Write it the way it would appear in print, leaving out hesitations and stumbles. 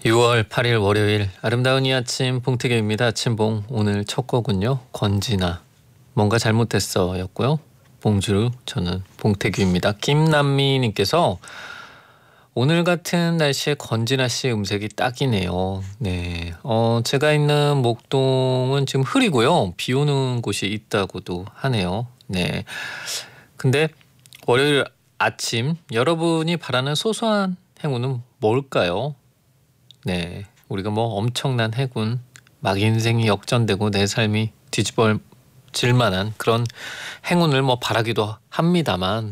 6월 8일 월요일 아름다운 이 아침 봉태규입니다. 아침봉 오늘 첫 곡은요. 권진아 뭔가 잘못됐어 였고요. 봉주루 저는 봉태규입니다. 김남미님께서 오늘 같은 날씨에 권진아 씨의 음색이 딱이네요. 네, 제가 있는 목동은 지금 흐리고요. 비 오는 곳이 있다고도 하네요. 네, 근데 월요일 아침 여러분이 바라는 소소한 행운은 뭘까요? 네, 우리가 뭐 엄청난 해군, 막 인생이 역전되고 내 삶이 뒤집어질 만한 그런 행운을 뭐 바라기도 합니다만